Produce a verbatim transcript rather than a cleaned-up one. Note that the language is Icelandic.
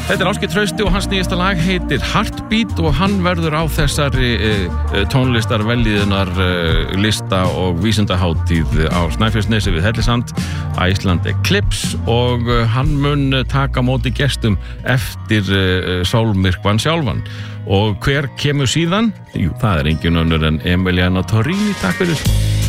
Þetta er Ásgeir Trausti og hans nýjasta lag heitir Heartbeat og hann verður á þessari uh, tónlistar velíðunar uh, lista og vísindaháttíð á Snæfellsnesi við Hellisand, Iceland Eclipse og uh, hann mun taka móti gestum eftir uh, sólmyrkvann sjálfan. Og hver kemur síðan? Jú, það er engin önnur en Emiliana Torrini. Takk fyrir.